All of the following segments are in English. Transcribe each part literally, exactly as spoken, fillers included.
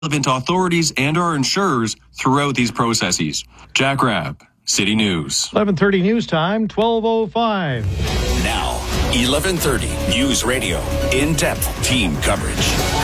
relevant authorities and our insurers throughout these processes. Jack Rabb, City News. eleven thirty news time, twelve oh five. Now, eleven thirty News Radio. In-depth team coverage.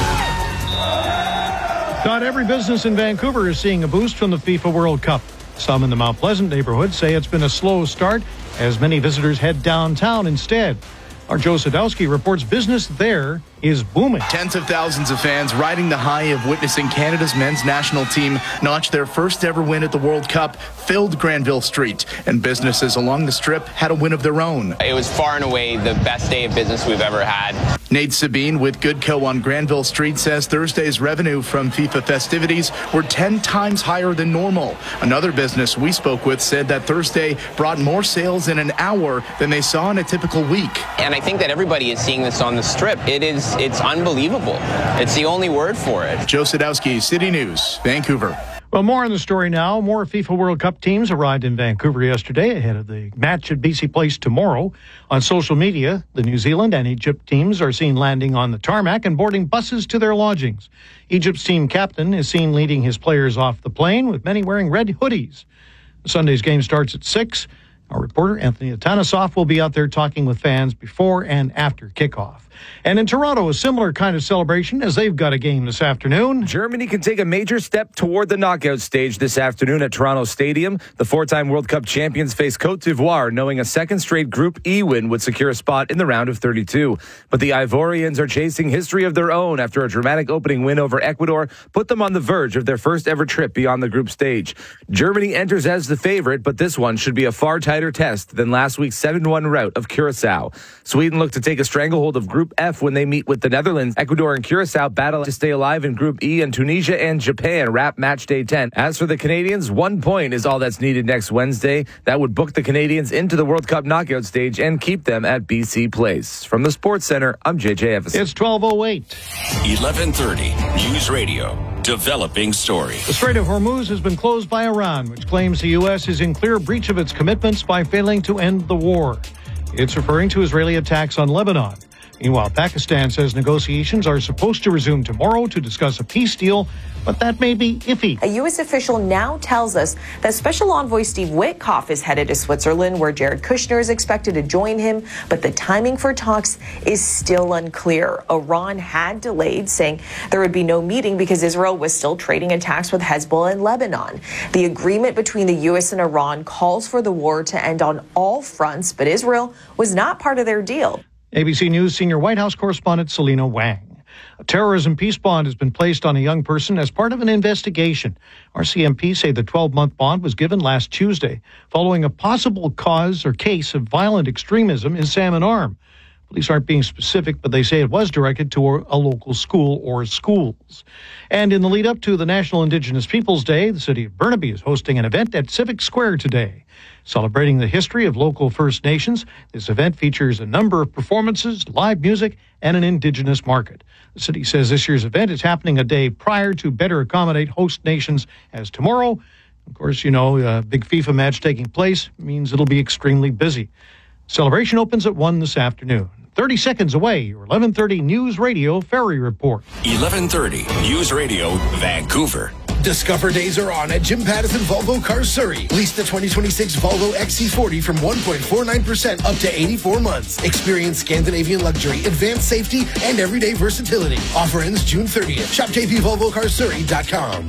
Not every business in Vancouver is seeing a boost from the FIFA World Cup. Some in the Mount Pleasant neighborhood say it's been a slow start as many visitors head downtown instead. Our Joe Sadowski reports business there is booming. Tens of thousands of fans riding the high of witnessing Canada's men's national team notch their first ever win at the World Cup filled Granville Street, and businesses along the Strip had a win of their own. It was far and away the best day of business we've ever had. Nate Sabine with Goodco on Granville Street says Thursday's revenue from FIFA festivities were ten times higher than normal. Another business we spoke with said that Thursday brought more sales in an hour than they saw in a typical week. And I think that everybody is seeing this on the Strip. It is, it's unbelievable. It's the only word for it. Joe Sadowski, City News, Vancouver. Well, more on the story now. More FIFA World Cup teams arrived in Vancouver yesterday ahead of the match at B C Place tomorrow. On social media, the New Zealand and Egypt teams are seen landing on the tarmac and boarding buses to their lodgings. Egypt's team captain is seen leading his players off the plane, with many wearing red hoodies. Sunday's game starts at six. Our reporter, Anthony Atanasoff, will be out there talking with fans before and after kickoff. And in Toronto, a similar kind of celebration as they've got a game this afternoon. Germany can take a major step toward the knockout stage this afternoon at Toronto Stadium. The four-time World Cup champions face Côte d'Ivoire, knowing a second straight Group E win would secure a spot in the round of thirty-two. But the Ivorians are chasing history of their own after a dramatic opening win over Ecuador put them on the verge of their first ever trip beyond the group stage. Germany enters as the favorite, but this one should be a far tighter test than last week's seven one rout of Curaçao. Sweden look to take a stranglehold of Group F when they meet with the Netherlands. Ecuador and Curaçao battle to stay alive in Group E, and Tunisia and Japan wrap match day ten. As for the Canadians, one point is all that's needed next Wednesday. That would book the Canadians into the World Cup knockout stage and keep them at B C Place. From the Sports Center, I'm J J Evans. It's twelve oh eight. eleven thirty News Radio. Developing story. The Strait of Hormuz has been closed by Iran, which claims the U S is in clear breach of its commitments by failing to end the war. It's referring to Israeli attacks on Lebanon. Meanwhile, Pakistan says negotiations are supposed to resume tomorrow to discuss a peace deal, but that may be iffy. A U S official now tells us that Special Envoy Steve Witkoff is headed to Switzerland, where Jared Kushner is expected to join him, but the timing for talks is still unclear. Iran had delayed, saying there would be no meeting because Israel was still trading attacks with Hezbollah in Lebanon. The agreement between the U S and Iran calls for the war to end on all fronts, but Israel was not part of their deal. A B C News senior White House correspondent Selena Wang. A terrorism peace bond has been placed on a young person as part of an investigation. R C M P say the twelve-month bond was given last Tuesday following a possible cause or case of violent extremism in Salmon Arm. Police aren't being specific, but they say it was directed to a local school or schools. And in the lead up to the National Indigenous Peoples Day, the city of Burnaby is hosting an event at Civic Square today. Celebrating the history of local First Nations, this event features a number of performances, live music, and an Indigenous market. The city says this year's event is happening a day prior to better accommodate host nations, as tomorrow, of course, you know, a big FIFA match taking place means it'll be extremely busy. Celebration opens at one this afternoon. thirty seconds away, your eleven thirty News Radio Ferry Report. eleven thirty News Radio Vancouver. Discover days are on at Jim Pattison Volvo Cars Surrey. Lease the twenty twenty-six Volvo X C forty from one point four nine percent up to eighty-four months. Experience Scandinavian luxury, advanced safety, and everyday versatility. Offer ends June thirtieth. Shop j p volvo cars surrey dot com.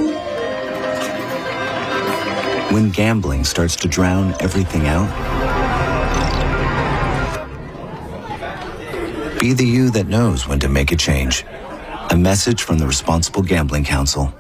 When gambling starts to drown everything out, be the you that knows when to make a change. A message from the Responsible Gambling Council.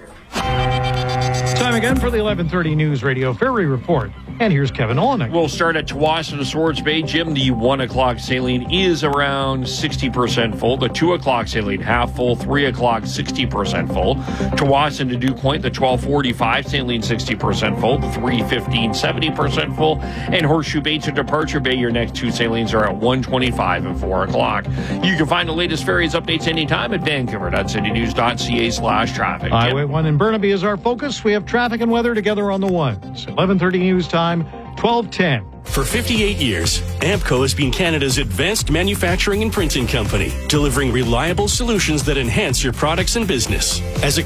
Time again for the eleven thirty News Radio Ferry Report. And here's Kevin Olenek. We'll start at Tsawwassen to Swords Bay. Jim, the one o'clock saline is around sixty percent full. The two o'clock saline half full. three o'clock sixty percent full. Tsawwassen to Dew Point, the twelve forty-five saline sixty percent full. The three fifteen seventy percent full. And Horseshoe Bay to Departure Bay, your next two salines are at one twenty-five and four o'clock. You can find the latest ferries updates anytime at vancouver dot city news dot c a slash traffic. Highway one in Burnaby is our focus. We have traffic and weather together on the ones. eleven thirty News Time, twelve ten. For fifty-eight years, Ampco has been Canada's advanced manufacturing and printing company, delivering reliable solutions that enhance your products and business. As a